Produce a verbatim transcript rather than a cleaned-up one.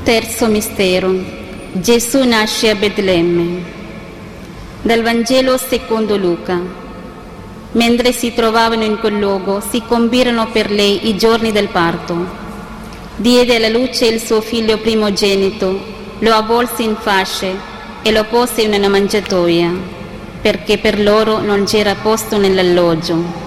Terzo mistero. Gesù nasce a Betlemme. Dal Vangelo secondo Luca. Mentre si trovavano in quel luogo, si compirono per lei i giorni del parto. Diede alla luce il suo figlio primogenito, lo avvolse in fasce e lo pose in una mangiatoia, perché per loro non c'era posto nell'alloggio.